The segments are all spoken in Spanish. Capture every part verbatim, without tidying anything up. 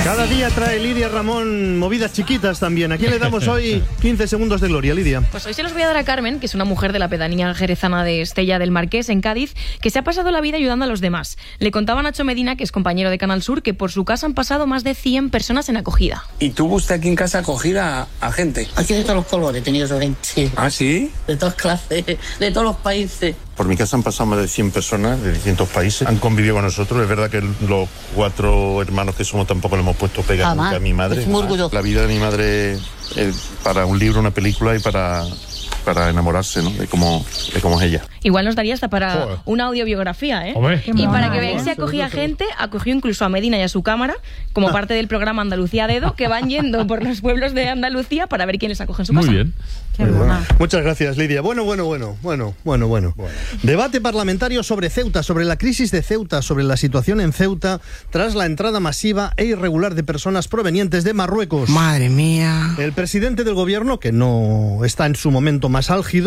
Cada día trae Lidia Ramón movidas chiquitas también. ¿A quién le damos hoy quince segundos de gloria, Lidia? Pues hoy se los voy a dar a Carmen, que es una mujer de la pedanía jerezana de Estella del Marqués, en Cádiz, que se ha pasado la vida ayudando a los demás. Le contaba a Nacho Medina, que es compañero de Canal Sur, que por su casa han pasado más de cien personas en acogida. ¿Y tú buscas aquí en casa acogida a, a gente? Aquí de todos los colores he tenido gente. ¿Ah, sí? De todas clases, de todos los países. Por mi casa han pasado más de cien personas de distintos países. Han convivido con nosotros. Es verdad que los cuatro hermanos que somos tampoco le hemos puesto pega Jamás. nunca a mi madre. Es muy orgulloso. La vida de mi madre es para un libro, una película y para, para enamorarse, ¿no? De cómo, de cómo es ella. Igual nos daría hasta para Joder. una audiografía, ¿eh? Hombre. Y para que veáis si acogía gente, acogió incluso a Medina y a su cámara, como parte del programa Andalucía a Dedo, que van yendo por los pueblos de Andalucía para ver quién les acoge en su casa. Muy bien. Qué buena. Muchas gracias, Lidia. Bueno, bueno, bueno, bueno, bueno, bueno. Debate parlamentario sobre Ceuta, sobre la crisis de Ceuta, sobre la situación en Ceuta tras la entrada masiva e irregular de personas provenientes de Marruecos. Madre mía. El presidente del gobierno, que no está en su momento más álgido,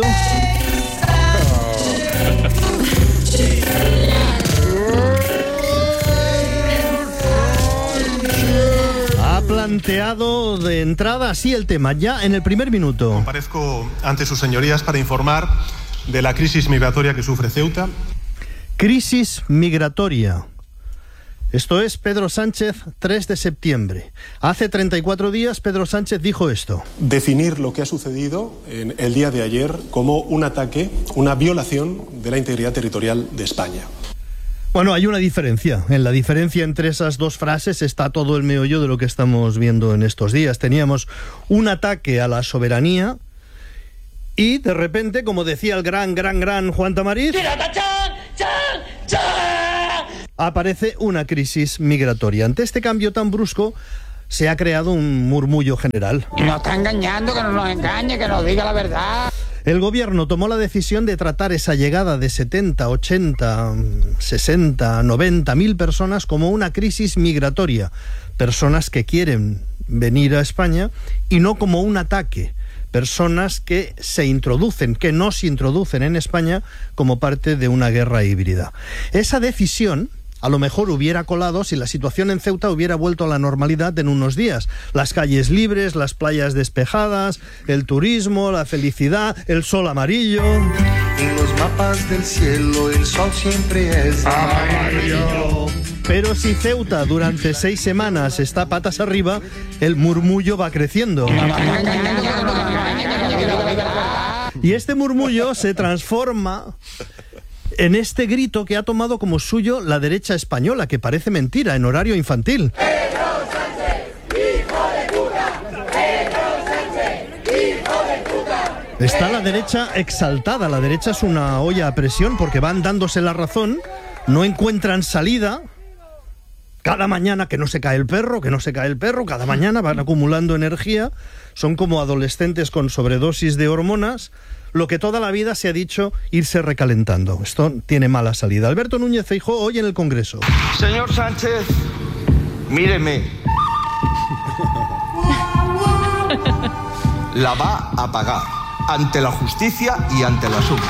ha planteado de entrada así el tema, ya en el primer minuto. Comparezco ante sus señorías para informar de la crisis migratoria que sufre Ceuta. Crisis migratoria. Esto es Pedro Sánchez, tres de septiembre. Hace treinta y cuatro días Pedro Sánchez dijo esto. Definir lo que ha sucedido en el día de ayer como un ataque, una violación de la integridad territorial de España. Bueno, hay una diferencia. En la diferencia entre esas dos frases está todo el meollo de lo que estamos viendo en estos días. Teníamos un ataque a la soberanía y de repente, como decía el gran, gran, gran Juan Tamariz, aparece una crisis migratoria. Ante este cambio tan brusco se ha creado un murmullo general. Nos está engañando, que no nos engañe, que nos diga la verdad. El gobierno tomó la decisión de tratar esa llegada de setenta, ochenta, sesenta, noventa mil personas como una crisis migratoria. Personas que quieren venir a España y no como un ataque. Personas que se introducen, que no se introducen en España como parte de una guerra híbrida. Esa decisión a lo mejor hubiera colado si la situación en Ceuta hubiera vuelto a la normalidad en unos días. Las calles libres, las playas despejadas, el turismo, la felicidad, el sol amarillo. En los mapas del cielo el sol siempre es amarillo. Pero si Ceuta durante seis semanas está patas arriba, el murmullo va creciendo. Y este murmullo se transforma en este grito que ha tomado como suyo la derecha española, que parece mentira, en horario infantil. ¡Pedro Sánchez, hijo de puta! ¡Pedro Sánchez, hijo de puta! Está la derecha exaltada. La derecha es una olla a presión porque van dándose la razón, no encuentran salida. Cada mañana que no se cae el perro, que no se cae el perro, cada mañana van acumulando energía. Son como adolescentes con sobredosis de hormonas. Lo que toda la vida se ha dicho, irse recalentando. Esto tiene mala salida. Alberto Núñez Feijóo hoy en el Congreso. Señor Sánchez, míreme. La va a pagar ante la justicia y ante la suma.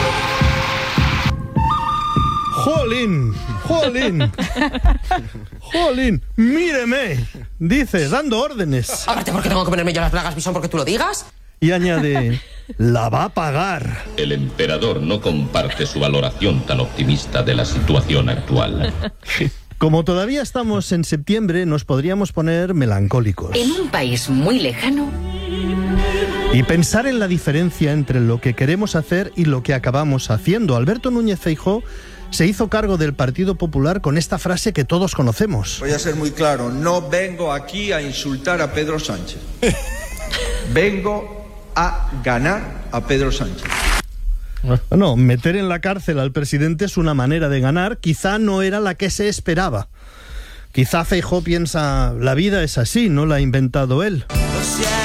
¡Jolín! ¡Jolín! ¡Jolín! ¡Míreme! Dice, dando órdenes. Aparte, ¿por qué tengo que ponerme yo las bragas, Bisón? ¿Porque tú lo digas? Y añade, la va a pagar. El emperador no comparte su valoración tan optimista de la situación actual. Como todavía estamos en septiembre, nos podríamos poner melancólicos. En un país muy lejano. Y pensar en la diferencia entre lo que queremos hacer y lo que acabamos haciendo. Alberto Núñez Feijóo se hizo cargo del Partido Popular con esta frase que todos conocemos. Voy a ser muy claro, no vengo aquí a insultar a Pedro Sánchez. Vengo a ganar a Pedro Sánchez. No, meter en la cárcel al presidente es una manera de ganar, quizá no era la que se esperaba. Quizá Feijóo piensa, la vida es así, no la ha inventado él.